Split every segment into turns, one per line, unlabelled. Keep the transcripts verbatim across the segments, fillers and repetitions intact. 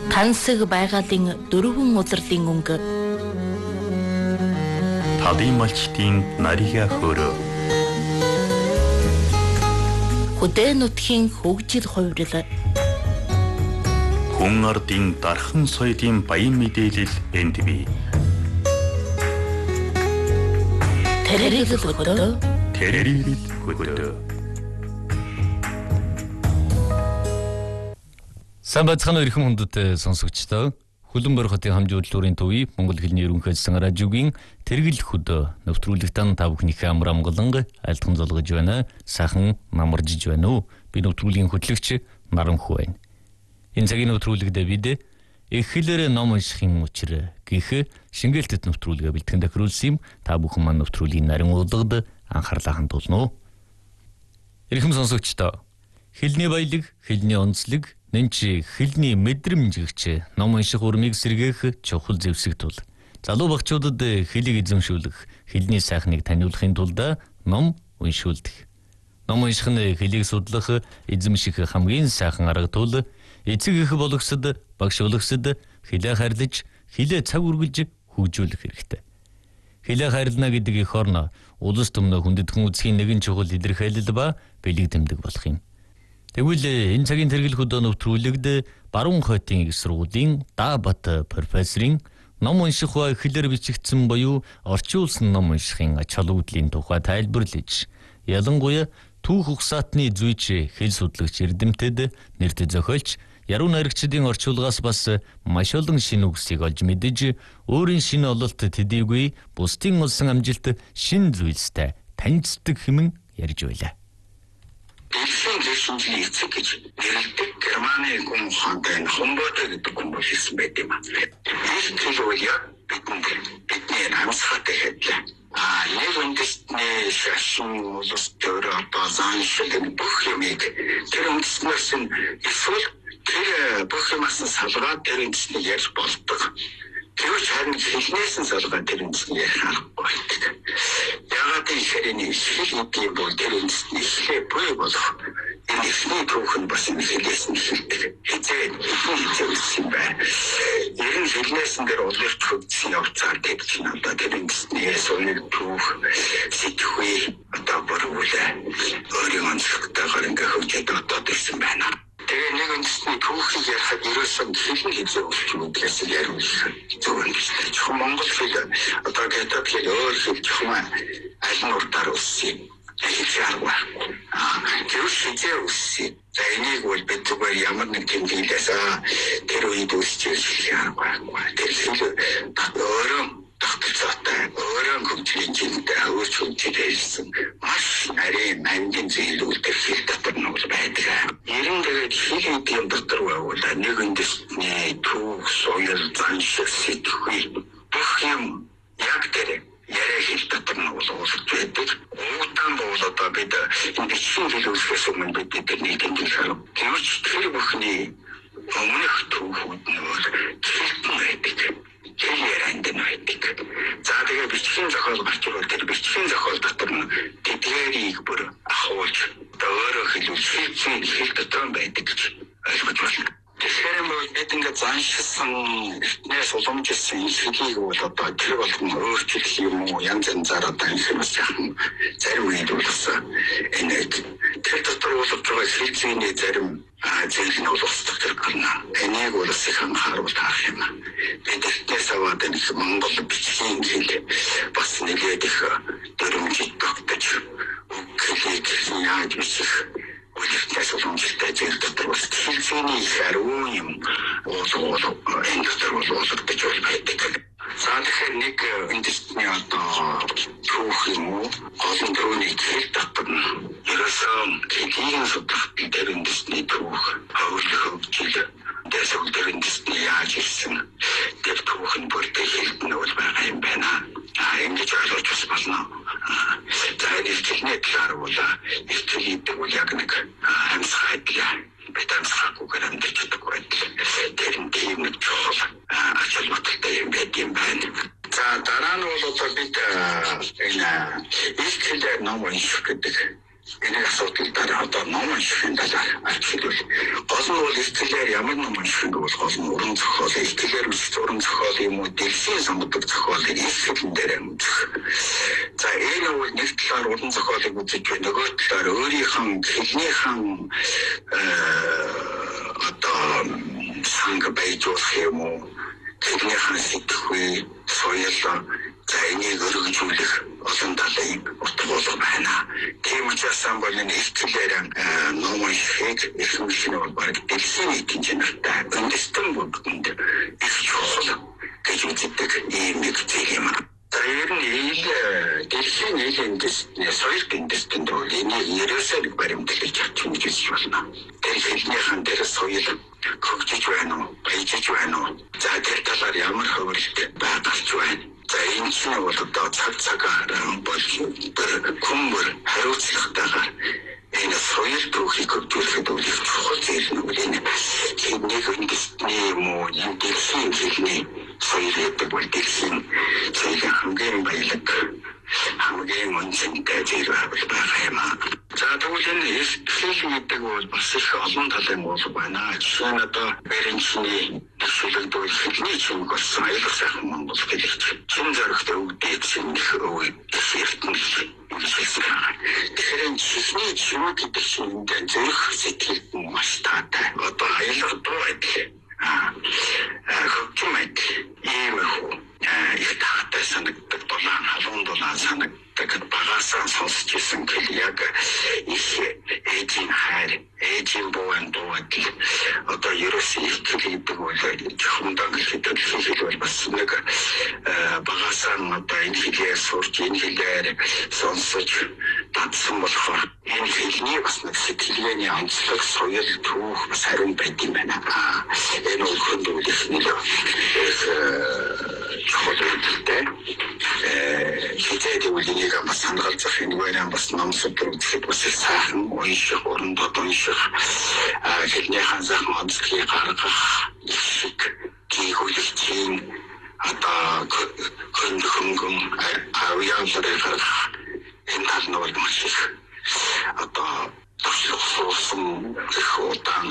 Тансаг байгалийн дөрвөн улирлын өнгө.
Талын малчдын нарига хөөрөө.
Хөдөө нутгийн хөгжил хувирал.
Хүн ардын дархан соёлын баян мэдээлэл энд бий.
Тэрэгэл хөдөө.
Тэрэгэл хөдөө.
Самбацхан өрхөн хүндэт сонсогчдоо Хүлэмбэр хотын хамжууллуурын төвийн Монгол хэлний ерөнхий хэлсэн радиогийн Тэрэгэл хөдөө нэвтрүүлэгтэн та бүхнийхээ амар амгалан айлтган золгож байна. Сайхан намаржиж байна уу? Би нэвтрүүлгийн хөтлөгч Наранхүү байна. Энэ цагийн нэвтрүүлэгтээ бид их хэлээр ном уншихын учир гэх шингээлтэд нэвтрүүлгээ бэлтгэн тохируулсан юм. Та бүхэн маань нэвтрүүлгийн нарийн удагд анхаарлаа хандуулна уу? Эрхэм сонсогчдоо хэлний баялаг, хэлний онцлог нэнчи хэлний мэдрэмж гэгч ном унших урмыг сэргээх чухал зэвсэг тул залуу багчуудад хэлийг эзэмшүүлэх, хэлний сайхныг таниулахын тулд ном уншуулдаг. Ном унших нь хэлийг судлах, эзэмших хамгийн сайхан арга тул эцэг эх болгосод, багш болгосод хэлээ хайрлаж, хэлээ цаг үргэлж хөгжүүлэх хэрэгтэй. Хэлээ хайрлана гэдэг их орно улс төмнө хүндэтгэн үзхийн нэгэн чухал илэрхийлэл ба бэлэг тэмдэг болох юм. Тэгвэл энэ цагийн тэргэл хөдөө нэвтрүүлэгд Баруун хотын их сургуулийн Даабат профессорын ном унших ба хэлээр бичигдсэн буюу орчуулсан ном уншихын ач холбогдлын тухай тайлбарлаж, ялангуяа түүх угсаатны зүйч хэл судлагч эрдэмтэд нэрт зохиолч яруу найрагчдын орчуулгаас бас маш олон шинэ үгсийг олж мэдэж, өөрийн шинэ ололт төдийгүй бусдын олсон амжилт шинэ зүйлстэй танилцдаг хэмээн ярьж байлаа.
Дэлхийн зэвсэмжийн эцэг гэж нэрлэдэг Германы гүн ухаантай Хумболт гэдэг гүн болсон байт юм аа. Энэ зүйл яг бидэнд бидний амьсгалтай хэвлээ. А яг үндэстний шашин улс төр одоо зааншил бүх юмыг тэр үндэснээс нь эсвэл тэр бүх юмас салгаад тэр үндэснийг ярьж болдог. Тэгвэл харин хэлнээс нь салгаад тэр үндэснийг ярих аргагүй байдаг. Ягаад гэхээр энэ хэл үгийн бол тэр үндэсний хэлээ буй болох энэ ихний түүх нь бас энэ хэлээс нь хэлдэг. Хизээ хизээ юм байна. Ер нь хэлнээс нь тэр улирч хөгжсөн явцаар тэгж надад тэр үндэсний соёл түүх сэтгэхүй одоо бүрүүлээ өөрийн онцлогтойгоор ингээ хөгжөөд одоо ирсэн байна. Тэгээ нэг үндэсний түүхийг ярихад ерөөсөн хэлний хязгаар өгчмөдгээс яриулах зөв юм шүү дээ. Зөвхөн монгол хэл одоо гэдэг хэл өөр хэл зөвхөн аль нь урдаар өссөн хэлжээргүй. Аа тэр хязгаар өссөн. За энийг бол бид зүгээр ямар нэг тэмдэглээс тэр үед өсч хэлжээргүй. Тэр хэл өөрөө тогтцоотой өөрөө хөгжлийн жинтэй өөрч хөгжиж маш нарийн мандин зүйлүүдээр хэл дотор нь бол байдаг. Ерөн тэгээд хэл үгийн дотор байвал нэг үндэстний түүх, соёл, заншил, сэтгэхүй бүх юм яг тэр яриа хэл дотор нь бол уулзж байдаг. Уутан бол одоо бид энэ бичсэн хэл үүсгэс өмнө бид тэрнийг тэмдэглэх. Тэгвч тэр бүхний өмнөх түүхүүд нь бол хэлтэн байдаг. Хэл ярианд нь байдаг. За тэгээ бичгийн зохиол гарч ирвэл тэр бичгийн зохиол дотор нь тэдгээрийг бүр ахуулж өөрөө хэлүүл хэлцэн хэл дотор байдаг гэж ойлгож байна. Тэгэхээр бид ингээд заншилсан эртнээс уламжилсан хэлийг бол одоо тэр болгон өөрчлөх юм уу янз янзаар одоо хэлмэс яхан зарим үед бол энэ тэр дотор болж байгаа хэлцээний зарим зүйл нь бол устдах хэрэг байна. Энийг бол их анхааруул таах юм. Бид эртнээс аваад энэ Монгол бичгийн хэл бас нэгээд их дөрвөмжид тогтож хэлийг яаж бичих үлдээс уламжлалтай зүйл дотор бас хэлцээний их ариун юм уул энэ дотор бол уулзагдаж байдаг. За тэгэхээр нэг үндэстний одоо түүх юм уу олон төрөний хэл дотор нь ерөөсөө хэлийг судлах тэр үндэстний түүх хөвлөх хөгжил дэсэг тэр үндэстний яаж ирсэн тэр түүх нь бүрдээ хэлт нь бол байгаа юм байна. А ингэж ойлгож байна. За энэ хэлний талаар бол их хэлийдэг бол яг нэг амьсгал бид амьсгалгүйгээр амьдарч чадахгүй байдаг. Тэр нь тийм нэг чухал ач холбогдолтой юм байт юм байна. За дараа нь бол одоо бид энэ их хэлээр ном унших гэдэг энэ асуудал дараа одоо ном уншихын талаар арчилвал гол нь бол ихтлээр ямар ном унших гэвэл гол нь уран зохиол, ихтлээр үсч уран зохиол юм уу, дэлхийн сонгодог зохиолыг ихтгэн дээр үзэх. За энэ бол нэг талаар уран зохиолыг үзэж байна, нөгөө талаар өөрийнхөө хэлнийхэн одоо санг байжуулах юм уу, хэлнийхэн сэтгэхүй, соёл за энийг өргөжүүлэх олон талын утга байна. Тийм учраас бол энэ ихтлээр ном уншихыг эрхэмлэх нь бол баг дэлхийн нийтийн чанартай үндэстэн бүгдэнд их чухал гэж үздэг ийм нэг зүйл юм. За ер нь ил дэлхийн нийлэн үндэстний соёл үндэстэнд бол энийг ерөөсөө нэг баримтлаж чадчих гэж үзэж байна. Тэр хэлнийхэн дээр соёл хөгжиж байна уу, баяжиж байна уу? За тэр талаар ямар хөвөлт байгалж байна? За энэ чинь бол одоо цаг цагаар бол хүмүүр хариуцлагатайгаар энэ соёл түүхийг хөгжүүлэхэд үл их чухал зүйл нь энэ нэг үндэстний юм уу, энэ дэлхийн хэлний соёл гэдэг бол дэлхийн соёлын хамгийн баялаг, хамгийн үнцэнтэй зүйл байгаа юм аа. За тэгвэл энэ хэл гэдэг бол бас их олон талын болов байна. Жишээ нь одоо баримтны төсөөлөлд хэлний чимэг болсон аюулгүй сайхан Монгол хэлч чин зоригтой өвдөж шинэх өвөг эрдэнэ. Тэгэхээр энэ хэлний чимэг гэдэг чинь энэ зөвх сэтгэлд маш таатай. Одоо аюулгүй дуу байдал аа хөгжим байдал ийм хөө их таатай санагддаг, дулаан халуун дулаан санагддаг, багасаа сонсч исэн гэл яг их ээжийн хайр, ээжийн буян дуудал одоо ерөөс их гэдэг бол чухамдан гэдэг хэл бол бас нэг багасаа одоо энэ хэлээр сурч энэ хэлээр сонсож татсан болохоор энэ хэлний бас нэг сэтгэлгээний онцлог, соёл, түүх бас хариун байд юм байна. Энэ бол хөндөөлөх нэг чухал үйлдэлтэй. Хизээд үеийг бас хангалзах нэгээрээ бас ном судар үзэхэд бас сайхан унших, урандод унших, хэлнийхэн сайхан онцлогийг гаргах, их гүйгүүлэгчийн одоо хөнгөн авьяалрыг гаргах энэ тал нь бол маш их одоо туршлагасан их удаан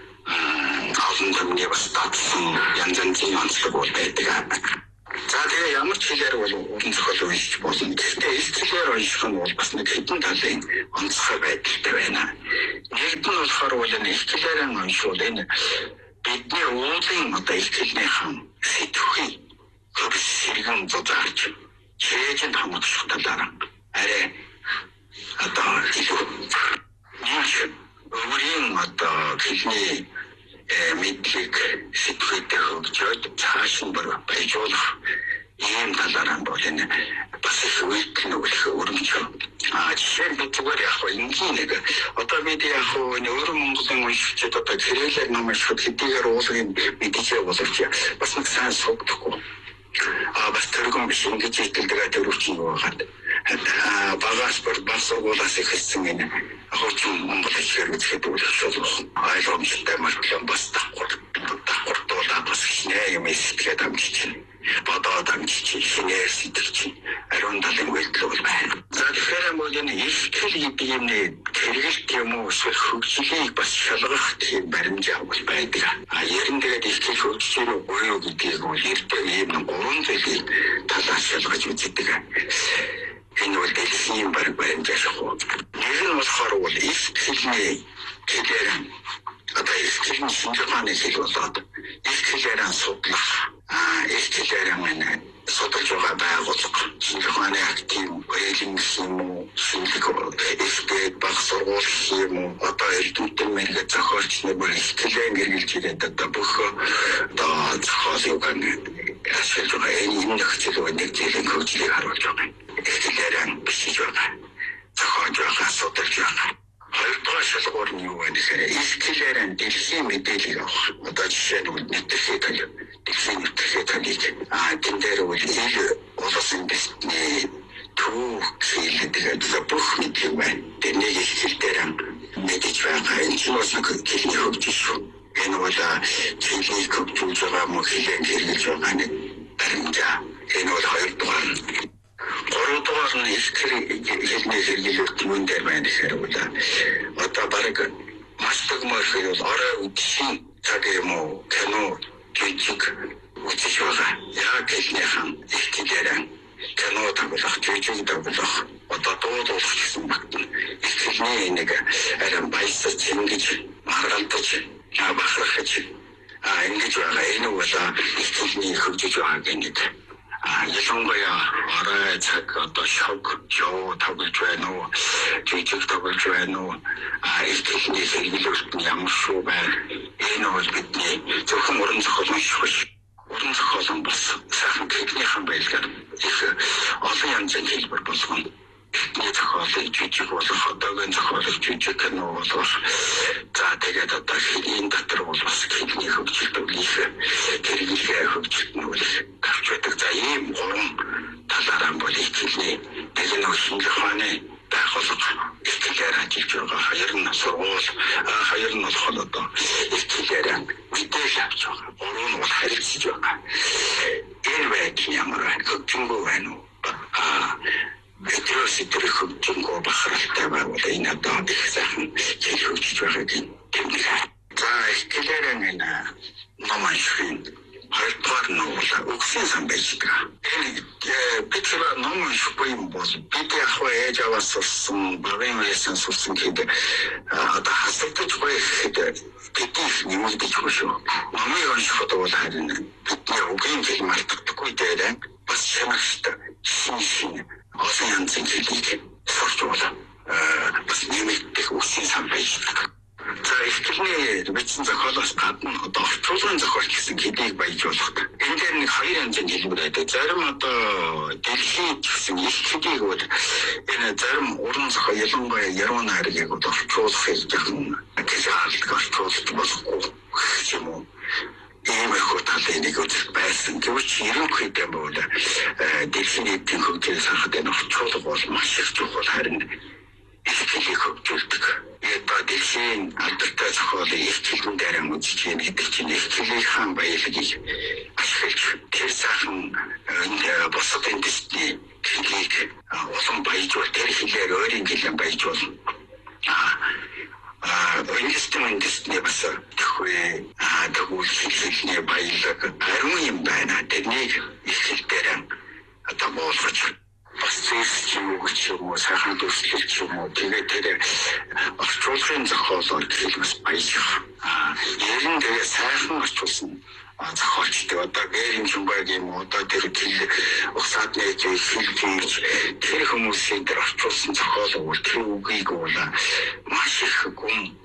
олон төмний бас татсан янз янзын онцлог бол байдаг. За тэгээ ямар ч хэлээр бол уран зохиол уншиж болно. Гэхдээ ихтлээр унших нь бол бас нэг хэдэн талын онцгой байдалтай байна. Нэгд нь болохоор бол энэ ихтлээр уншвал энэ бидний уулын одоо ихтлийнхаа сэтгэхүй хөрс сэргэн зузаарч чийжэнд хамгаалах талаар арай одоо илүү нэг өөрийн одоо хэлний мэдлэг сэтгэхүйтэй хөгжөөд цааш нь баяжуулах ийм талаар бол энэ бас их үйлдэл нөгөөх өргөмжөө. А жишээ нь зүгээр яг энгийн нэг одоо бид яг энэ өөрөн Монголын уншигчид одоо тэрэлэр ном уншихад хэдийгээр уулын мэдээчээ боловч бас нэг сайн сугдахгүй. А бас тэргэн биш ингэж хэлдэг төрөвчин байгаад багаас бүр бас сургуулаас ихсэн энэ хуучин Монгол хэлээр үзэхэд үл шулуун ойлгомжтой мөртлөө бас давхар давхар дуулаа бас хинээ юм сэтгэхэд амжиж бодоо дамжиж хинээр сэтгэж ариун талын үйлдэл бол байна. За тэгэхээр бол энэ ихтгэл гэдэг юм нэ хэрэгэлт юм уу эсвэл хөгжлийг бас шалгах тийм баримжаа бол байдаг. А ярин тэгээд ихтгэл хөгжиж байгаа буюу гэдгийг бол эрдээ ийм гурван зүйлийг талаас шалгаж үздэг. Энэ бол дэлхийн бараг баримжаа шахуу. Нэг нь болохоор бол ихтгэлний хэлээр одоо ихтгэлийн шинжлэхааны хэл болоод ихтгэлээр судлах а ихтгэлээр мэнэ судалж байгаа байгууллага шинжлэхааны актив бэлэн юм уу шинжлэх ихтэй баг сургууль юм уу одоо эрдэмтэн мэрэгэ зохиолч нар бүр ихтгэлээ гэргэлж ирээд одоо бүх одоо зохиолыг ашиглаж байгаа энэ юм нөхцөл байдаг зүйлийн хөгжлийг харуулж байгаа. Ихтгэлээр бичиж байгаа. Зохиолж байгаа, судалж байгаа. Хоёрдугаар шалгуур нь юу вэ гэхээр ихтгэлээр дэлхийн мэдээллийг авах. Одоо жишээ нь нэвтрүүлэг тал, дэлхийн нэвтрүүлэг талыг аа тэн дээр үл ил улс үндэстний түүх хэлдэг бүх мэдлэг байна. Тэрнийг ихтгэлээр мэдэж байгаа. Энэ ч бас нэг хэлний хөгжиж шүү. Энэ бол хэлний хөгжүүлж байгаа мөн хэлэн хэрэгжилж байгаа нэг баримжаа. Энэ бол хоёрдугаар. гуравдугаар нь их хэлний хэрэглэлт юм дээр байна гэхээр бол одоо баг маш төгмөр хэл орой үдшийн цаг юм уу кино жижиг үдшиж байгаа. Яг хэлнийхэн их хэлээрэн кино тоглох, жижиг тоглох, одоо дуудуулах гэсэн багт их хэлний нэг арай баясаж ингэж маргалдаж бахархаж а ингэж байгаа. Энэ бол их хэлний хөгжиж байгаа гэнэ. А ялангуяа орой цаг одоо шог шоу тоглож байна уу, жижиг тоглож байна уу, а их хэлний хэрэглэлт нь ямар шүү байна. Энэ бол бидний зөвхөн уран зохиолын шүх уран зохиолын бас сайхан техникийн байлгаар их олон янзын хэлбэр болгоно. Техникийн зохиолыг жижиг болох, одоогийн зохиолыг жижиг кино болох. За тэгээд одоо хэлийн дотор бол бас хэлний хөгжилт их хэрэглээ хөгжилт нь бол гарч байдаг. За ийм гурван талаараа бол их хэлний нэг шинжлэх ухааны байгууллага их хэлээр ажиллаж байгаа. Хоёр нь сургууль, хоёр нь болохоор одоо их хэлээр мэдээлэл авч байгаа. Гурав нь бол харилцаж байгаа. Энэ байдал ямар байна? Хөгжингөө байна уу? Аа Эдрос эдрэх хөгжингөө бахаралтай байгуул энэ одоо их сайхан хэл хөгжиж байгааг тэмдэг. За их хэлээр энэ номын хоёрдугаар нь бол өгсөн сан байж байгаа. Энэ бид ном уншихгүй юм бол бид яг ээж аваас сурсан, багын үеэс сурсан гэдэг одоо хасагдаж байхад бидний нэмэгдэж байгаа шүү. Номыг уншихад бол харин бидний үгийн хэл мартагдахгүй дээр бас шамагчтай шин шин олон янзын хэлийг сурч болно. Бас нэмэгдэх өгсөн сан байж байгаа. За их хэлний бичсэн зохиолоос гадна одоо орчуулгын зохиол гэсэн хэлийг баяжуулах. Энэ дээр нэг хоёр янзын хэлбэр байдаг. Зарим одоо дэлхийд гэсэн их хэлийг бол энэ зарим уран зохиол ялангуяа яруу найргийг орчуулах хийж байгаа. Гэтэл орчуулалт болохгүй юм уу? Иймэрхүү талын нэг үзэл байсан. Гэвч ерөнхийдөө бол дэлхийн эдийн хөгжлөөс харахад энэ орчуулга бол маш их чухал харин их хэлийг хөгжүүлдэг. Одоо дэлхийн алдартай зохиолыг их хэлэн дээр үзэж яах гэдэг чинь их хэлийг хаан баялагийг ашиглаж тэр сайхан бусад эндисний хэлийг улам баяжуул тэр хэлээр өөрийн хэлээр баяжуул. А инвестмент эндисний бас тэгэхгүй а тэгвэл хэлний баялаг ариун юм байна. Тэрнийг их хэлээр одоо болгож бас зэвсч юм уу ч юм уу сайхан төслөлч юм уу тэгээд тэр орчуулгын зохиолоор хэл бас баяжих. А ерэн тэгээ сайхан орчуулсан зохиолчтой одоо гэрийн чумбагийн одоо тэр хэл усаад нэг хэл хийж тэр хүмүүсийн тэр орчуулсан зохиол бол тэр үгийг бол маш их гүн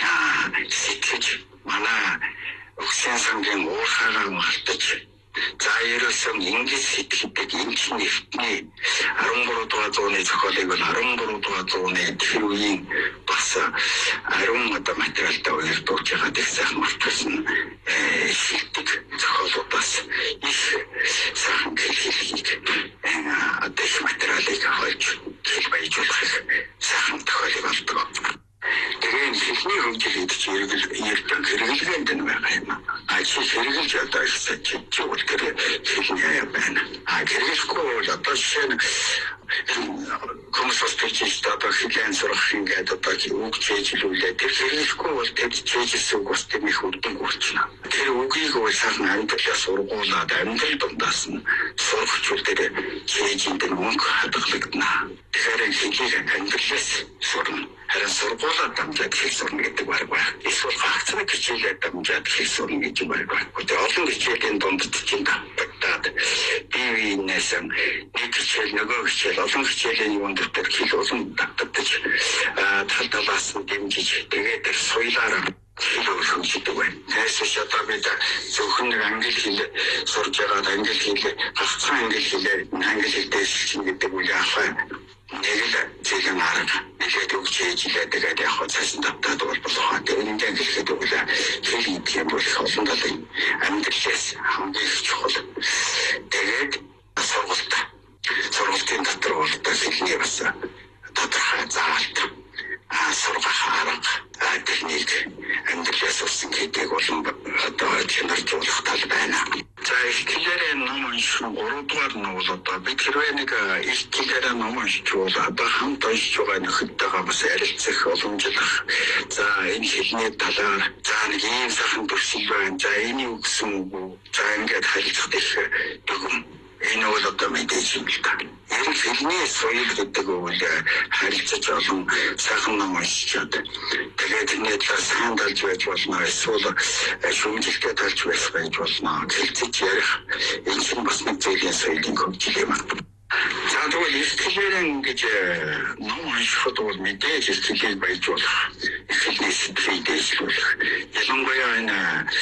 сэтгэж манай өгсөн сангийн уурхаагаар мартаж за ерөөсөн ингэж сэтгэдэг энэ чинь эртний арван гурав дугаар зууны зохиолыг бол арван гурав дугаар зууны тэр үеийн бас ариун одоо материалтай уярдуулж байгаа их сайхан орчуулсан шилдэг зохиолуудаас их сайхан хэлхийг одоо их материалыг хойж хэл баяжуулах сайхан тохиолыг олдог. Тэгээд хэлний хөгжил гэдэг чинь ердөө хэрэглэгэнд нь байгаа юм. А чи хэрэглэж одоо их сачиж чигээр тэр хэлний аяа байна. А хэрэглэхгүй бол одоо жишээ нь комсос төчиж одоо хэлэн сурах ингээд одоо үг чэйжлүүлээ. Тэр хэрэглэхгүй бол тэр чэйжсэн үг бас тэр их үдэн гүрчнэ. Тэр үгийг бол сайхан амьдралаа сургуулаад амьдрал дундаас нь сурахчул тэр чэйжинд мөнгө хадгалагдана. Тэгэхээр хэлийг амьдралаас сурна. Харин сургуулаад дамжаад хэл сурна гэдэг баг байна. Эсвэл гагцны хичээлээр дамжаад хэл сурна гэж баг байна. Гэхдээ олон хичээлийн дунд чинь татагдаад бивийнээс нэг хичээл нөгөө хичээл олон хичээлийн юунд дээр хэл олон татагдаж тал талаас нь дэмжиж тэгээд соёлоор хэл хөгжиж байна. Тэрс одоо бид зөвхөн нэг англи хэл сурж байгаа англи хэл гагцхан англи хэлээр англи хэлдээ шилжих гэдэг үйл яваа нэг л зэлэн арга нэгэд өгч ээжлээ тэгээд яг хоо цаасан тавтаад бол болохоо энэ яг хэлэхэд үгүй хэл гэдэг юм бол олон талын амьдралээс хамгийн чухал тэгээд сургалт сургалтын дотор бол хэлний бас тодорхой заалт сургах арга техник амьдралаас усан гэдэг болон одоо чанаржуулах тал байна. За их хэлээр ном унших гурав дугаар нь бол одоо бид хэрвээ нэг их гэлээр ном уншчихвол одоо хамт уншиж байгаа нөхөдтэйгээ бас ярилцах боломжтой. За энэ хэлний талаар за нэг ийм сайхан төрсөн байна. За энийг үгсэн үү? За ингээд харилцах их дүгм. Энэ бол одоо мэдээж юм л та. Энэ хэлний соёл гэдэг үйл харилцаж олон сайхан ном уншичаад тэгээд энэ талаар сайн талж байж болно. Эсвэл шүүмжлэлтэй талж байж болно. Хэлцэж ярих энэ чинь бас нэг зүйлийн соёлын хөгжил юм аа. За тэгвэл ихтгэлийн гэж ном уншихад бол мэдээж ихтгэл байж болох. Ихтгэлийн сэтгэлийг дэвшүүлэх. Ялангуяа энэ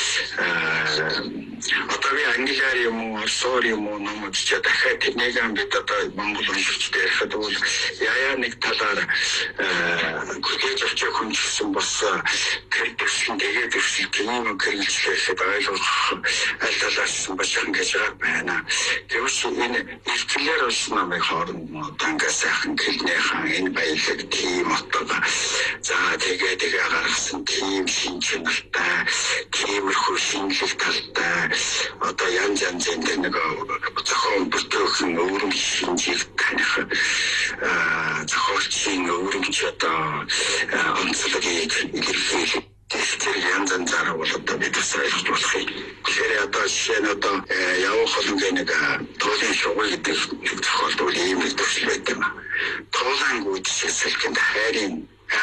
одоо би англиар юм уу, орсоор юм уу ном уншиж дахиад тэрнийг бид одоо монгол уншигчдад ярихад бол яа нэг талаар хүлээж авч явах хүн гэсэн бас тэр дэвшлэн тэгээд дэвшил тийм хэрэгжлэхэд ойлгох аль талаас нь башхан гэж байна. Тэгвэл энэ ихтгэлээр намайг хооронд танга сайхан хэлнийхэн энэ баялаг тийм отога за тэгээ тэгээ гаргасан тийм шинжлэлтэй тиймэрхүү шинжлэх талтай одоо янз янзын нэг зохион бүтээхэн өвөрм шинжийг таних зохиолчийн өвөрмч одоо онцлогийг илэрхийлэх тэр янз янзаар бол одоо бид бас ойлгож болох юм. Тэгэхээр одоо жишээ нь одоо явах хөлнгийн нэг туулын шугал гэдэг нэг зохиолт ийм нэг төсөл байт юм. Туулан гүйцэтгэл хайрын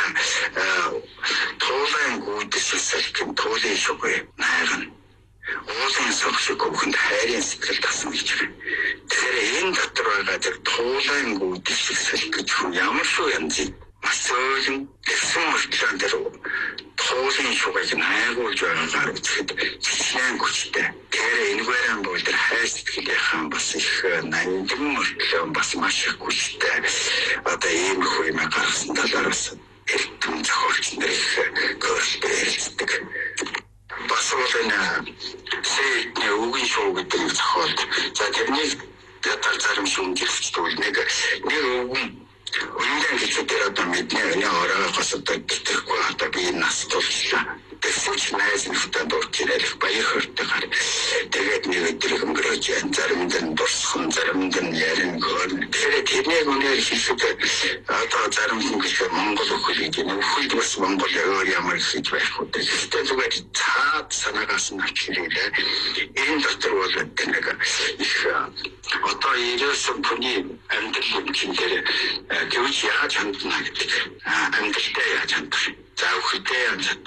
туулан гүйцэтгэл туулын шугал найран уулын согшиг хөвгөнд хайрын сэтгэл тасан гэж байна. Тэгэхээр энэ дотор байгаа тэр туулан гүйцэтгэл гэж хүн ямар шүү янзыг маш зөөлөн гэсэн мөртлөө тэр туулын шугыг найгуулж байгаагаар үзэхэд чичнээн хүчтэй. Тэгэхээр энэгээр бол тэр хайр сэтгэлийнхэн бас их нандин мөртлөө бас маш их хүчтэй. Одоо ийм их юм гаргасан талаараас эрдэм зохиолч нар их гөрөлтэй ярилцдаг. Бас бол энэ сэдний үгийн шоу гэдэг зохиолт. За тэрний ятар зарим шүүмжлэгчтэй бол нэг нэг үгэн Үнэн хэлбэл одоо мэднэ энэ оройгоос одоо гэтэхгүй одоо би нас тулчлаа. Тэсвч найз нөхдөд дурчирэх баяр хөөртэйгээр тэгээд нэг өдөр өнгөрөөж заримд нь дурсхан заримд нь ярин гөр. Тэгэхээр тэрнийг үнээр хэлэхэд одоо зарим хүн гэж Монгол өхөл гэж нөхөлд бас Монгол өөр ямар хийж байх вэ? Гэхдээ зүгээр цаад санаагаас нь авчирээ. Энэ дотор бол нэг их одоо ерөөсөн хүний амьдрал юм чинь гэвч яаж хандна гэдэг амьдралтай яаж хандах. За өхөлдөө янзад